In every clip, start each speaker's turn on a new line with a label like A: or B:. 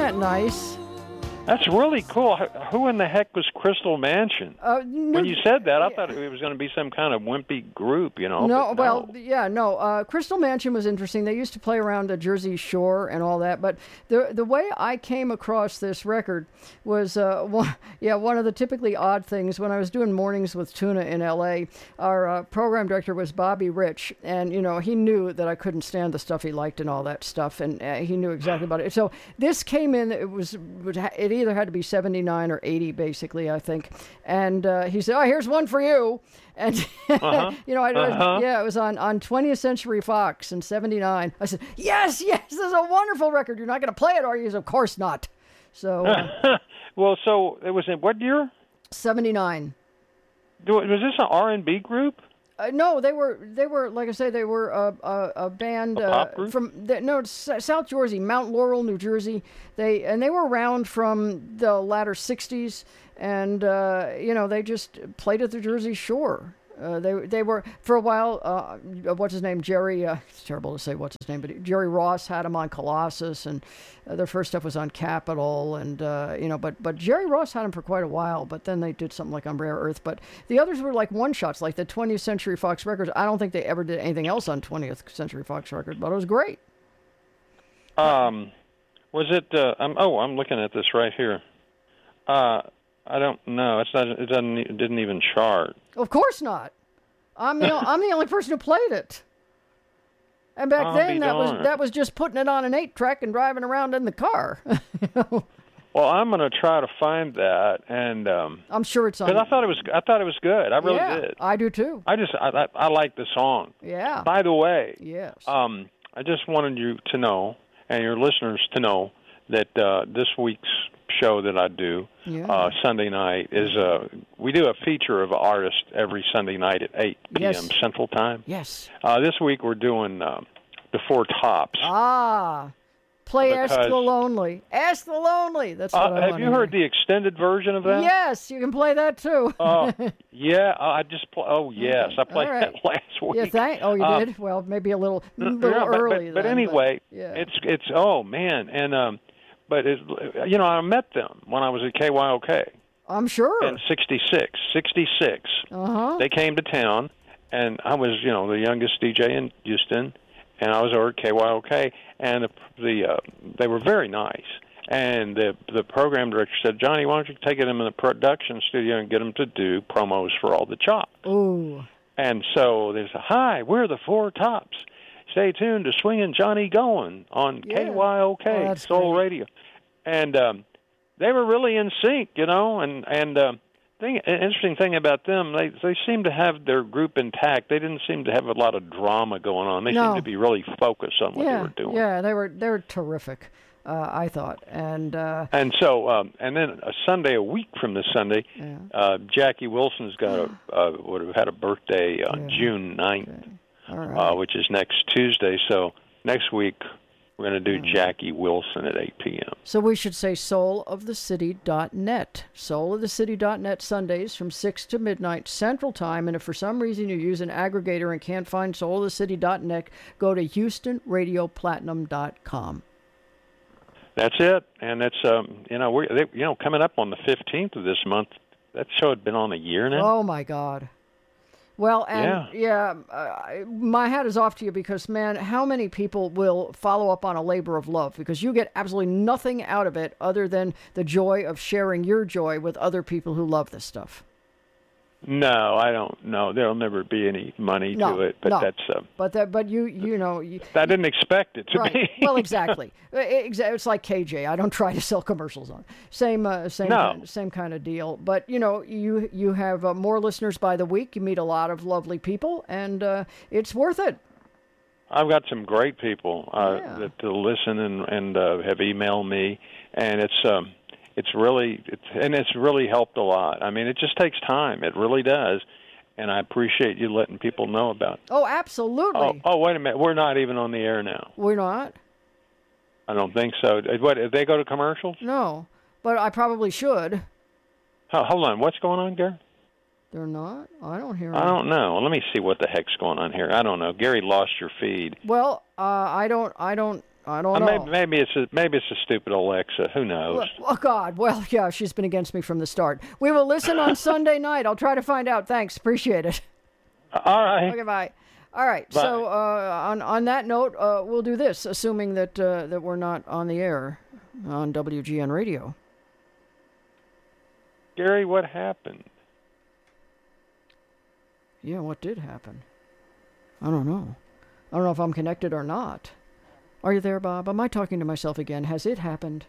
A: that nice?
B: That's really cool. Who in the heck was Crystal Mansion? When you said that, I thought it was going to be some kind of wimpy group, you know.
A: No. Crystal Mansion was interesting. They used to play around the Jersey Shore and all that. But the way I came across this record was one of the typically odd things. When I was doing Mornings with Tuna in L.A., our program director was Bobby Rich, and he knew that I couldn't stand the stuff he liked and all that stuff, and he knew exactly about it. So this came in. It either had to be 79 or 80, basically, I think. And he said, "Oh, here's one for you." And it was on 20th Century Fox in 79. I said, "Yes, this is a wonderful record. You're not going to play it, are you?" He said, "Of course not." So,
B: well, so it was in what year?
A: 79.
B: Was this an R&B group?
A: No, they were like I say, they were a band from South Jersey, Mount Laurel, New Jersey. They were around from the latter '60s, and they just played at the Jersey Shore. They were for a while. What's his name? Jerry. It's terrible to say what's his name, but Jerry Ross had him on Colossus, and their first stuff was on Capitol, and but Jerry Ross had him for quite a while. But then they did something like on Rare Earth. But the others were like one shots, like the 20th Century Fox records. I don't think they ever did anything else on 20th Century Fox record, but it was great.
B: Was it? I'm looking at this right here. I don't know. It didn't even chart.
A: Of course not. I'm the only person who played it. And back then, that was just putting it on an 8-track and driving around in the car.
B: Well, I'm going to try to find that, and
A: I'm sure it's on.
B: Because I thought it was good. I really did.
A: I do too.
B: I like the song.
A: Yeah.
B: By the way,
A: yes.
B: I just wanted you to know, and your listeners to know, that this week's show that I do Sunday night is we do a feature of artists every Sunday night at 8 p.m. Central Time.
A: Yes.
B: This week we're doing the Four Tops.
A: Play Ask the Lonely. Ask the Lonely. That's what I want.
B: Have you heard the extended version of that?
A: Yes, you can play that too.
B: Yeah, I just yes, I played that last week.
A: You did? Well, maybe a little early.
B: But anyway, it's oh man, and but I met them when I was at KYOK.
A: I'm sure.
B: In 66. They came to town, and I was the youngest DJ in Houston, and I was over at KYOK, and they were very nice. And the program director said, "Johnny, why don't you take them in the production studio and get them to do promos for all the chops?"
A: Ooh.
B: And so there's "Hi, we're the Four Tops. Stay tuned to Swingin' Johnny Goin' on KYOK Soul Radio." And they were really in sync, and interesting thing about them, they seem to have their group intact. They didn't seem to have a lot of drama going on. They seemed to be really focused on what they were doing.
A: Yeah, they were terrific, I thought. And
B: so and then a Sunday a week from this Sunday, Jackie Wilson's would have had a birthday on June 9th, which is next Tuesday. So next week we're going to do Jackie Wilson at 8 p.m.
A: So we should say soulofthecity.net. Soulofthecity.net Sundays from 6 to midnight Central Time. And if for some reason you use an aggregator and can't find soulofthecity.net, go to HoustonRadioPlatinum.com.
B: That's it. And it's, we're coming up on the 15th of this month. That show had been on a year now.
A: Oh, my God. Well, and my hat is off to you because, man, how many people will follow up on a labor of love? Because you get absolutely nothing out of it other than the joy of sharing your joy with other people who love this stuff.
B: No, I don't know. There'll never be any money to it, but that's.
A: But you
B: I didn't expect it to be.
A: Well, exactly. It's like KJ. I don't try to sell commercials on. Same kind of deal. But you have more listeners by the week. You meet a lot of lovely people, and it's worth it.
B: I've got some great people that listen and have emailed me, and it's really helped a lot. I mean, it just takes time. It really does. And I appreciate you letting people know about it.
A: Oh, absolutely.
B: Oh, wait a minute. We're not even on the air now.
A: We're not?
B: I don't think so. What, did they go to commercials?
A: No, but I probably should.
B: Hold on. What's going on, Gary?
A: They're not? I don't hear
B: I don't know. Let me see what the heck's going on here. I don't know. Gary lost your feed.
A: Well, I don't I don't know.
B: Maybe it's a stupid Alexa. Who knows?
A: Oh, God. Well, yeah, she's been against me from the start. We will listen on Sunday night. I'll try to find out. Thanks. Appreciate it.
B: All right.
A: Okay, bye. All right. Bye. So on that note, we'll do this, assuming that that we're not on the air on WGN Radio.
B: Gary, what happened?
A: Yeah, what did happen? I don't know. I don't know if I'm connected or not. Are you there, Bob? Am I talking to myself again? Has it happened?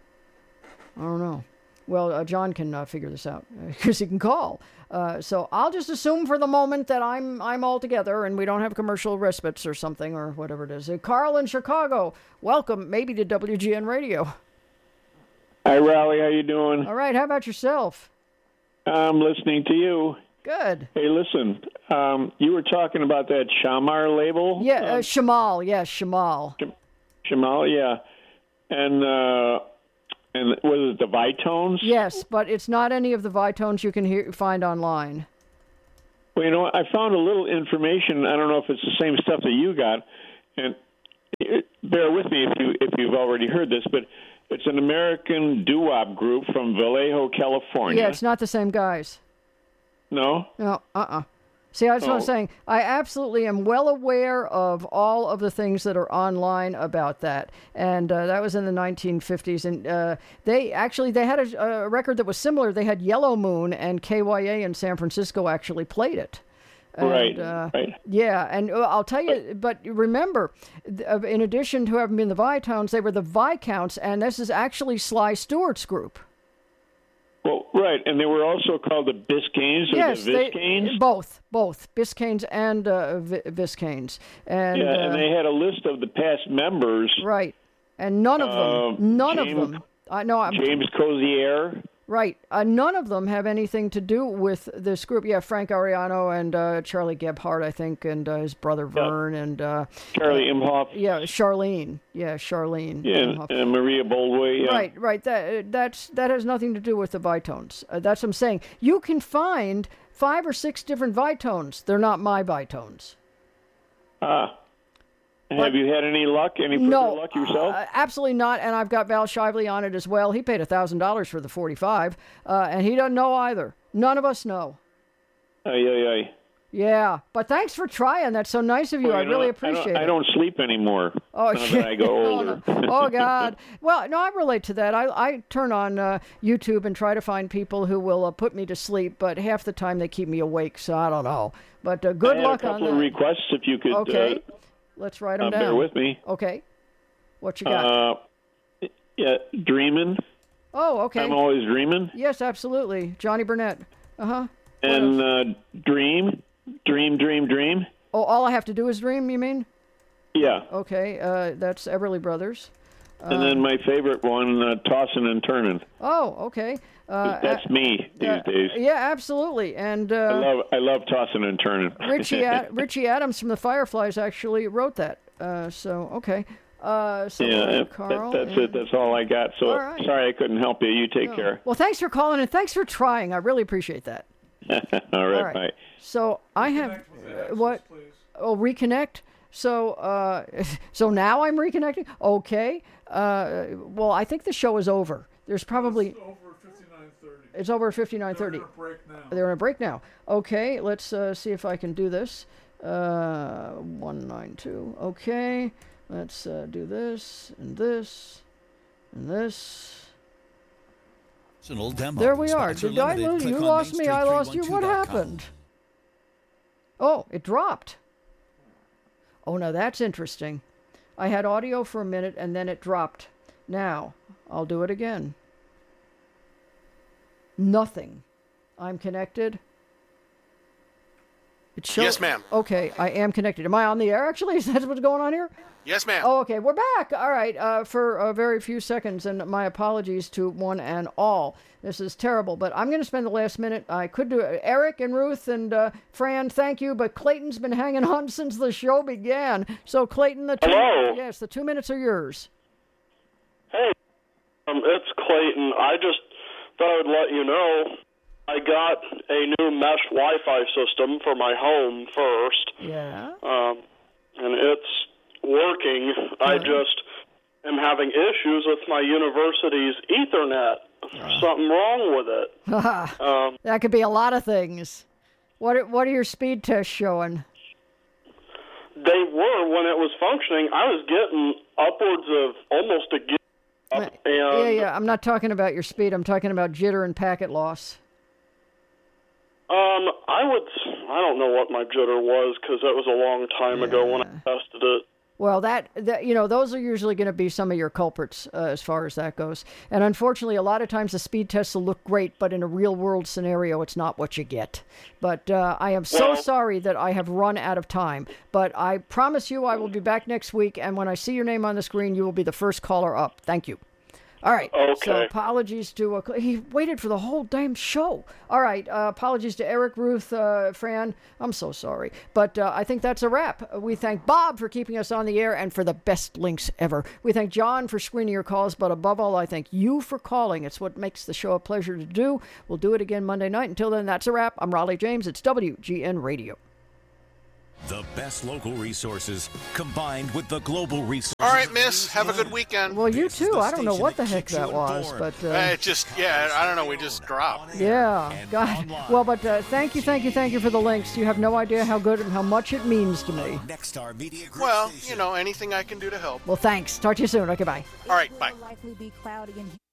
A: I don't know. Well, John can figure this out because he can call. So I'll just assume for the moment that I'm all together and we don't have commercial respites or something or whatever it is. Carl in Chicago, welcome maybe to WGN Radio.
C: Hi, Raleigh. How you doing?
A: All right. How about yourself?
C: I'm listening to you.
A: Good.
C: Hey, listen. You were talking about that Shamar label?
A: Yeah, Shamal. Yes, Shamal.
C: Shamal, yeah. And was it the Vitones?
A: Yes, but it's not any of the Vitones you can find online.
C: Well, you know, I found a little information. I don't know if it's the same stuff that you got. And bear with me if you've already heard this, but it's an American doo-wop group from Vallejo, California.
A: Yeah, it's not the same guys.
C: No?
A: No, See, that's what I'm saying. I absolutely am well aware of all of the things that are online about that. And that was in the 1950s. And they had a record that was similar. They had Yellow Moon, and KYA in San Francisco actually played it. And,
C: right.
A: Yeah, and I'll tell you, but remember, in addition to having been the Vitones, they were the Viscounts, and this is actually Sly Stewart's group.
C: Well, right, and they were also called the Biscaynes or the Viscanes?
A: Both Biscaynes and Viscanes. And,
C: and they had a list of the past members.
A: Right, and none of them.
C: James Cozier.
A: Right. None of them have anything to do with this group. Yeah, Frank Ariano and Charlie Gebhardt, I think, and his brother Vern and
C: Charlie Imhoff.
A: Yeah, Charlene. Yeah, Charlene.
C: Yeah, and Maria Boldway. Yeah.
A: Right. That has nothing to do with the Vitones. That's what I'm saying. You can find 5 or 6 different Vitones. They're not my Vitones.
C: Have you had any luck? Any further luck yourself?
A: Absolutely not. And I've got Val Shively on it as well. He paid $1,000 for the 45, and he doesn't know either. None of us know. Yeah, but thanks for trying. That's so nice of you. I really appreciate it.
C: I don't sleep anymore.
A: Oh,
C: now that I go older.
A: Oh, God. Well, no, I relate to that. I turn on YouTube and try to find people who will put me to sleep, but half the time they keep me awake, so I don't know. But good luck on that.
C: I have a couple of requests if you could...
A: Okay. Let's write them down.
C: Bear with me.
A: Okay. What you got?
C: Dreamin'.
A: Oh, okay.
C: I'm Always Dreamin'.
A: Yes, absolutely. Johnny Burnett. Uh-huh.
C: And Dream.
A: Oh, All I Have to Do Is Dream, you mean?
C: Yeah.
A: Okay, that's Everly Brothers.
C: And then my favorite one, Tossin' and Turnin'.
A: Oh, okay.
C: That's me these days.
A: Yeah, absolutely. And
C: I love Tossin' and Turnin'.
A: Richie Adams from the Fireflies actually wrote that. Okay.
C: Carl, that's
A: it.
C: That's all I got. So all sorry I couldn't help you. You take care.
A: Well, thanks for calling and thanks for trying. I really appreciate that.
C: All right. Bye.
A: So I have what? Oh, reconnect. So so now I'm reconnecting. Okay. Well, I think the show is over. There's probably.
D: It's over at 59:30.
A: It's over at 59:30. They're in a break now. Okay, let's see if I can do this. 192. Okay, let's do this and this and this.
E: It's an old demo.
A: There we are. Did I lose you? You lost me. I lost you. What happened? Oh, it dropped. Oh, now that's interesting. I had audio for a minute and then it dropped. Now, I'll do it again. Nothing. I'm connected.
F: Yes, ma'am.
A: Okay, I am connected. Am I on the air, actually? Is that what's going on here?
F: Yes, ma'am.
A: Oh, okay, we're back. All right, for a very few seconds, and my apologies to one and all. This is terrible, but I'm going to spend the last minute. I could do it. Eric and Ruth and Fran, thank you, but Clayton's been hanging on since the show began. So, Clayton,
G: Hello.
A: Yes, the 2 minutes are yours.
G: Hey, it's Clayton. I just thought I would let you know I got a new mesh Wi-Fi system for my home first.
A: Yeah.
G: And it's working. I just am having issues with my university's Ethernet. Something wrong with it.
A: That could be a lot of things. What are your speed tests showing?
G: They were, when it was functioning, I was getting upwards of almost a gig.
A: Yeah. I'm not talking about your speed. I'm talking about jitter and packet loss.
G: I don't know what my jitter was because that was a long time ago when I tested it.
A: Well, that those are usually going to be some of your culprits as far as that goes. And unfortunately, a lot of times the speed tests will look great, but in a real-world scenario, it's not what you get. But I am so sorry that I have run out of time. But I promise you I will be back next week, and when I see your name on the screen, you will be the first caller up. Thank you. All right.
G: Okay.
A: So apologies to... he waited for the whole damn show. All right. Apologies to Eric, Ruth, Fran. I'm so sorry. But I think that's a wrap. We thank Bob for keeping us on the air and for the best links ever. We thank John for screening your calls. But above all, I thank you for calling. It's what makes the show a pleasure to do. We'll do it again Monday night. Until then, that's a wrap. I'm Raleigh James. It's WGN Radio.
E: The best local resources combined with the global resources.
D: All right, miss. Have a good weekend.
A: Well, you too. I don't know what the heck that was, but...
D: I don't know. We just dropped.
A: Yeah, God. Well, but thank you for the links. You have no idea how good and how much it means to me.
D: Well, anything I can do to help.
A: Well, thanks. Talk to you soon. Okay, bye.
D: All right, bye.